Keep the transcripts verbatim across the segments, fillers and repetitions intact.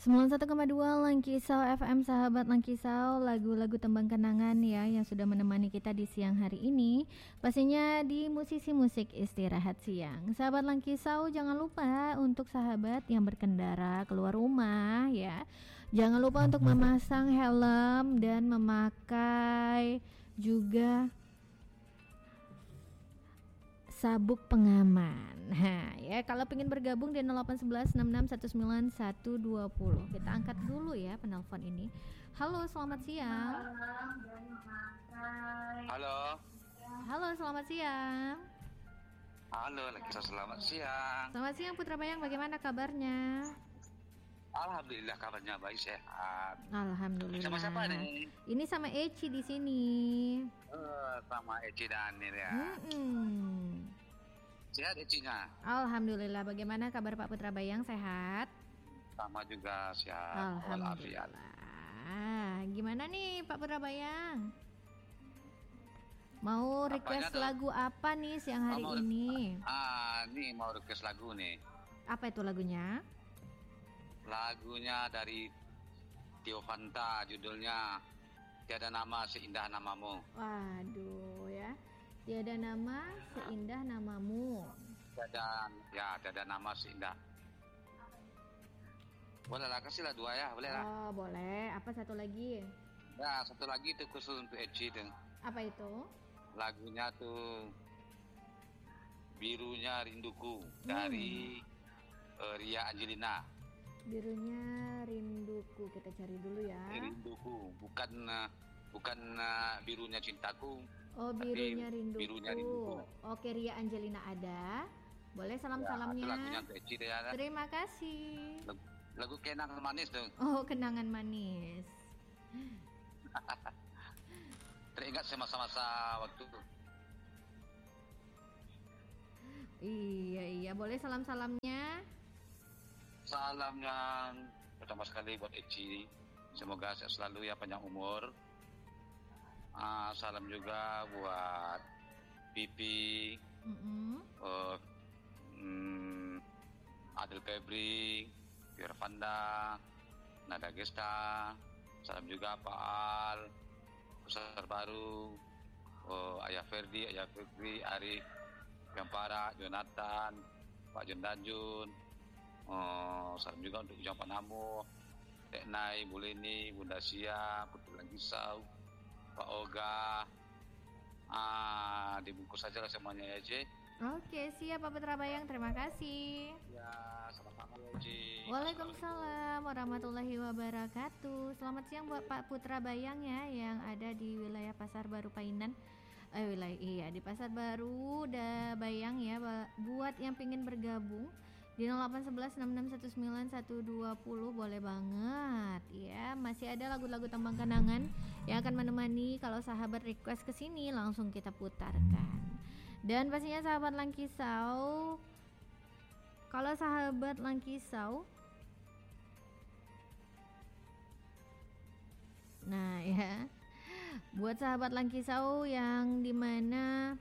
sembilan puluh satu koma dua Langkisau F M, sahabat Langkisau, lagu-lagu tembang kenangan ya yang sudah menemani kita di siang hari ini. Pastinya di musisi musik istirahat siang. Sahabat Langkisau, jangan lupa untuk sahabat yang berkendara keluar rumah ya. Jangan lupa untuk memasang helm dan memakai juga sabuk pengaman. Nah, ya kalau pengen bergabung di nol delapan satu satu enam enam satu sembilan satu dua nol. Kita angkat dulu ya penelpon ini. Halo, selamat siang. Halo. Halo, selamat siang. Halo, Langkisau, selamat siang. Selamat siang Putra Bayang, bagaimana kabarnya? Alhamdulillah kabarnya baik, sehat. Alhamdulillah. Sama siapa nih? Ini sama Eci di sini. Uh, sama Eci dan Anil ya. Mm-mm. Sehat Ecinya? Alhamdulillah. Bagaimana kabar Pak Putra Bayang, sehat? Sama juga sehat. Alhamdulillah. Gimana nih Pak Putra Bayang? Mau request lagu apa nih siang hari oh, ini? Ah, nih mau request lagu nih. Apa itu lagunya? Lagunya dari Tio Fanta, judulnya Tiada Nama Seindah Namamu. Waduh ya, tiada nama seindah namamu. Tiada, ya tiada nama seindah. Boleh lah, kasihlah dua ya, boleh lah. Oh boleh, apa satu lagi? Ya satu lagi itu khusus untuk Eci tuh. Apa itu? Lagunya tuh Birunya Rinduku hmm. dari uh, Ria Angelina. Birunya Rinduku, kita cari dulu ya. Rinduku, bukan uh, bukan uh, birunya cintaku. Oh, birunya rinduku. Birunya rinduku. Oke, Ria Angelina ada. Boleh salam-salamnya. Ya, lagunya Eci deh, ya. Terima kasih. Lagu, lagu kenangan manis tuh. Oh, kenangan manis. Teringat masa-masa waktu. Iya, iya. Boleh salam-salamnya. Salam yang pertama sekali buat Eci, semoga sehat selalu ya, panjang umur. Uh, salam juga buat Pipi, mm-hmm. uh, um, Adel Febri, Firvanda, Nada Gesta. Salam juga Pak Al, Besar Baru, uh, Ayah Ferdi, Ayah Febri, Arif, Gampara, Jonathan, Pak Jun Danjun. Oh, salam juga untuk Ujang Panamu, Tek Nai, Bu Leni, Bunda Sia, Putri Langkisau, Pak Oga. Ah, dibungkus saja lah semuanya ya, Ci. Oke, siap Pak Putra Bayang, terima kasih. Ya, sama-sama ya, Ci. Waalaikumsalam warahmatullahi wabarakatuh. Selamat siang buat Pak Putra Bayang ya, yang ada di wilayah Pasar Baru Painan. Eh, wilayah iya di Pasar Baru da Bayang ya, buat yang pengen bergabung di nol delapan satu satu enam enam satu sembilan satu dua nol boleh banget ya. Masih ada lagu-lagu tembang kenangan yang akan menemani kalau sahabat request ke sini, langsung kita putarkan. Dan pastinya sahabat Langkisau, kalau sahabat Langkisau, nah ya, buat sahabat Langkisau yang dimana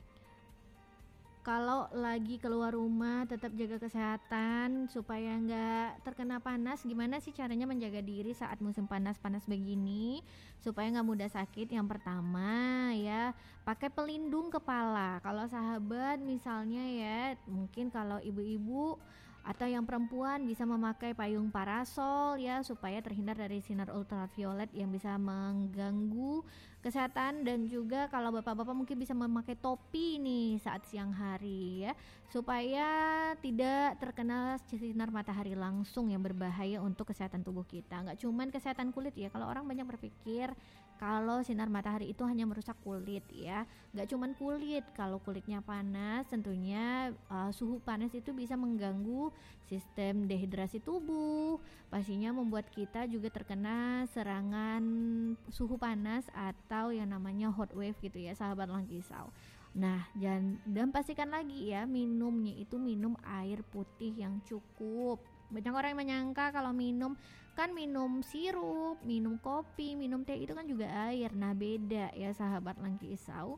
kalau lagi keluar rumah tetap jaga kesehatan supaya nggak terkena panas. Gimana sih caranya menjaga diri saat musim panas-panas begini supaya nggak mudah sakit? Yang pertama ya, pakai pelindung kepala. Kalau sahabat misalnya ya, mungkin kalau ibu-ibu atau yang perempuan bisa memakai payung parasol ya, supaya terhindar dari sinar ultraviolet yang bisa mengganggu kesehatan. Dan juga kalau bapak-bapak mungkin bisa memakai topi nih saat siang hari ya, supaya tidak terkena sinar matahari langsung yang berbahaya untuk kesehatan tubuh kita. Nggak cuman kesehatan kulit ya, kalau orang banyak berpikir kalau sinar matahari itu hanya merusak kulit ya, nggak cuman kulit. Kalau kulitnya panas tentunya uh, suhu panas itu bisa mengganggu sistem dehidrasi tubuh, pastinya membuat kita juga terkena serangan suhu panas atau yang namanya hot wave gitu ya sahabat Langkisau. Nah, dan, dan pastikan lagi ya, minumnya itu minum air putih yang cukup. Banyak orang yang menyangka kalau minum kan minum sirup, minum kopi, minum teh itu kan juga air. Nah, beda ya sahabat Langkisau.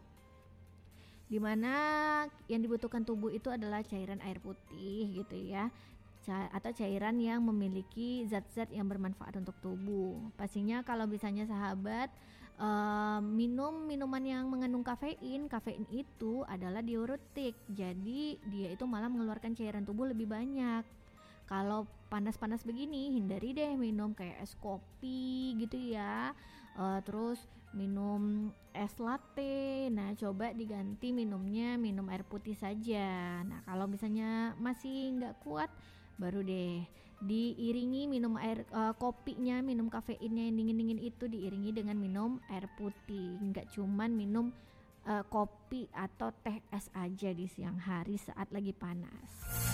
Dimana yang dibutuhkan tubuh itu adalah cairan air putih gitu ya. ca- atau cairan yang memiliki zat-zat yang bermanfaat untuk tubuh. Pastinya kalau misalnya sahabat uh, minum minuman yang mengandung kafein, kafein itu adalah diuretik, jadi dia itu malah mengeluarkan cairan tubuh lebih banyak. Kalau panas-panas begini, hindari deh minum kayak es kopi gitu ya, uh, terus minum es latte. Nah, coba diganti minumnya minum air putih saja. Nah, kalau misalnya masih nggak kuat, baru deh diiringi minum air uh, kopinya, minum kafeinnya yang dingin-dingin itu diiringi dengan minum air putih. Nggak cuman minum uh, kopi atau teh es aja di siang hari saat lagi panas.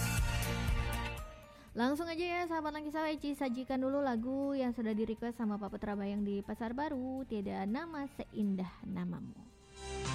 Langsung aja ya sahabat Langkisa W C, sajikan dulu lagu yang sudah di request sama Pak Putra Bayang di Pasar Baru, Tiada Nama Seindah Namamu.